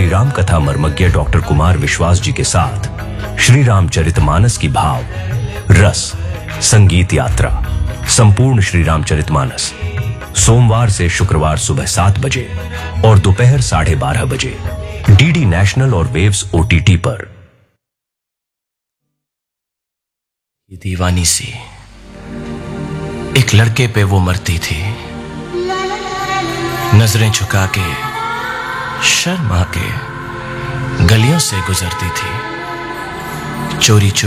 राम कथा मर्मज्ञ डॉक्टर कुमार विश्वास जी के साथ श्री रामचरितमानस की भाव रस संगीत यात्रा संपूर्ण श्री रामचरितमानस सोमवार से शुक्रवार सुबह 7 बजे और दोपहर 12:30 बजे डीडी नेशनल और वेव्स ओटीटी पर। ये दीवानी सी एक लड़के पे वो मरती थी, नजरें झुका के शर्मा के गलियों से गुजरती थी, चोरी चोरी